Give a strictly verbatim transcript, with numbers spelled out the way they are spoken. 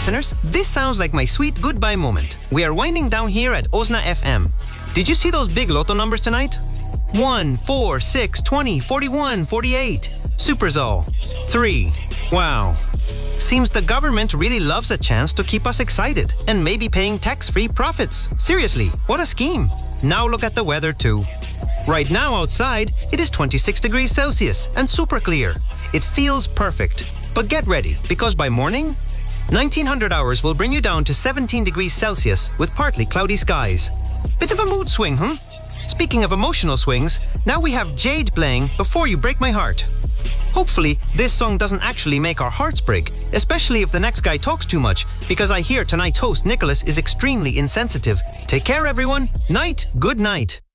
listeners. This sounds like my sweet goodbye moment. We are winding down here at Ozna F M. Did you see those big lotto numbers tonight? one, four, six, twenty, forty-one, forty-eight. Superzol. three. Wow. Seems the government really loves a chance to keep us excited and maybe paying tax-free profits. Seriously, what a scheme. Now look at the weather too. Right now outside, it is twenty-six degrees Celsius and super clear. It feels perfect. But get ready, because by morning, nineteen hundred hours will bring you down to seventeen degrees Celsius with partly cloudy skies. Bit of a mood swing, huh? Speaking of emotional swings, now we have Jade playing Before You Break My Heart. Hopefully, this song doesn't actually make our hearts break, especially if the next guy talks too much, because I hear tonight's host, Nicholas, is extremely insensitive. Take care, everyone. Night, good night.